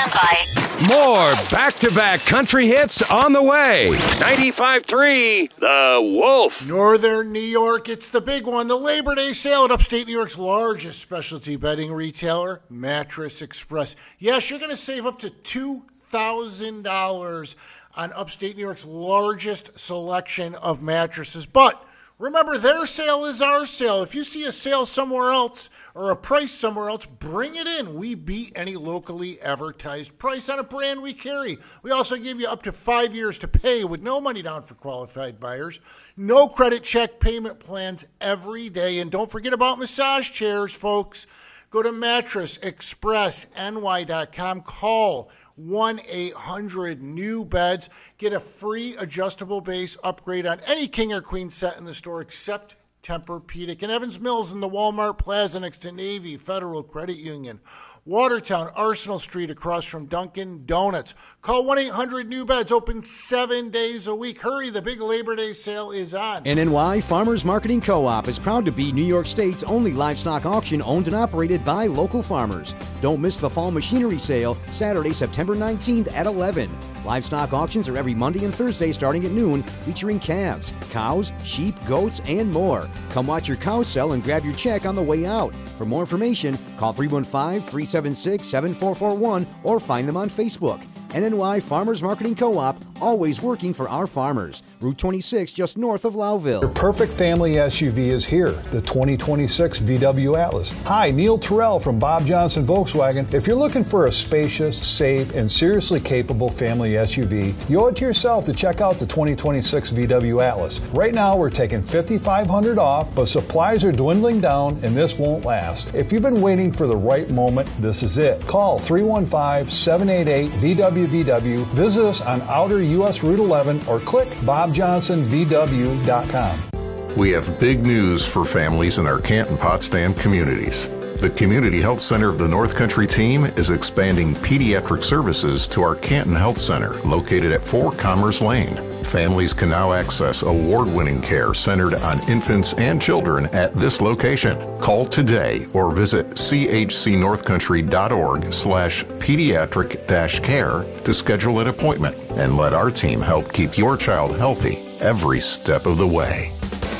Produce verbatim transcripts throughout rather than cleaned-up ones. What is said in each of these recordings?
by. More back-to-back country hits on the way. ninety-five three, The Wolf. Northern New York, it's the big one. The Labor Day sale at upstate New York's largest specialty bedding retailer, Mattress Express. Yes, you're going to save up to two thousand dollars on upstate New York's largest selection of mattresses. But remember, their sale is our sale. If you see a sale somewhere else or a price somewhere else, bring it in. We beat any locally advertised price on a brand we carry. We also give you up to five years to pay with no money down for qualified buyers. No credit check payment plans every day. And don't forget about massage chairs, folks. Go to mattress express N Y dot com. Call one eight hundred new beds. Get a free adjustable base upgrade on any king or queen set in the store except Tempur-Pedic. In Evans Mills in the Walmart Plaza next to Navy Federal Credit Union. Watertown, Arsenal Street across from Dunkin' Donuts. Call one eight hundred new beds, open seven days a week. Hurry, the big Labor Day sale is on. N N Y Farmers Marketing Co-op is proud to be New York State's only livestock auction owned and operated by local farmers. Don't miss the fall machinery sale, Saturday, September nineteenth at eleven. Livestock auctions are every Monday and Thursday starting at noon, featuring calves, cows, sheep, goats, and more. Come watch your cows sell and grab your check on the way out. For more information, call three one five, three seven six, seven four four one or find them on Facebook. N N Y Farmers Marketing Co-op, always working for our farmers. Route twenty-six, just north of Lowville. Your perfect family S U V is here, the twenty twenty-six V W Atlas. Hi, Neil Terrell from Bob Johnson Volkswagen. If you're looking for a spacious, safe, and seriously capable family S U V, you owe it to yourself to check out the twenty twenty-six V W Atlas. Right now, we're taking five thousand five hundred dollars off, but supplies are dwindling down, and this won't last. If you've been waiting for the right moment, this is it. Call three one five, seven eight eight, V W V W. Visit us on outer U S Route eleven or click bob johnson v w dot com. We have big news for families in our Canton Potsdam communities. The Community Health Center of the North Country team is expanding pediatric services to our Canton Health Center, located at four Commerce Lane. Families can now access award-winning care centered on infants and children at this location. Call today or visit c h c north country dot org slash pediatric dash care to schedule an appointment and let our team help keep your child healthy every step of the way.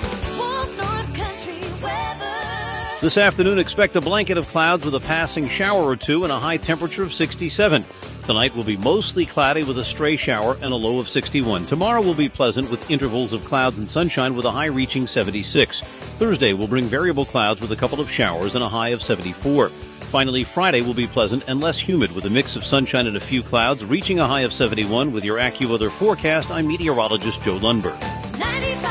This afternoon, expect a blanket of clouds with a passing shower or two and a high temperature of sixty-seven. Tonight will be mostly cloudy with a stray shower and a low of sixty-one. Tomorrow will be pleasant with intervals of clouds and sunshine with a high reaching seventy-six. Thursday will bring variable clouds with a couple of showers and a high of seventy-four. Finally, Friday will be pleasant and less humid with a mix of sunshine and a few clouds, reaching a high of seventy-one. With your AccuWeather forecast, I'm meteorologist Joe Lundberg.